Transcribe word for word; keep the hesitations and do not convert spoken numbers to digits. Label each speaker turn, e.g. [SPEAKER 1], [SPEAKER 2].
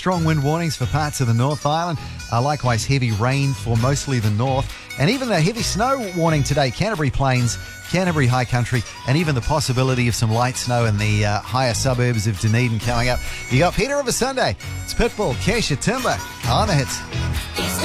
[SPEAKER 1] strong wind warnings for parts of the North Island. Uh, likewise, heavy rain for mostly the north. And even a heavy snow warning today. Canterbury Plains, Canterbury High Country, and even the possibility of some light snow in the uh, higher suburbs of Dunedin coming up. You got Peter of a Sunday. It's Pitbull, Keisha Timber on the hits.